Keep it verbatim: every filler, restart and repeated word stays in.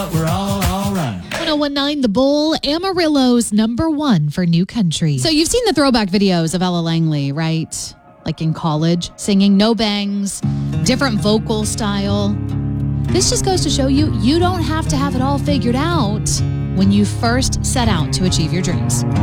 We're all all right. one oh one nine The Bull, Amarillo's number one for new country. So you've seen the throwback videos of Ella Langley, right? Like in college, singing no bangs, different vocal style. This just goes to show you, you don't have to have it all figured out when you first set out to achieve your dreams.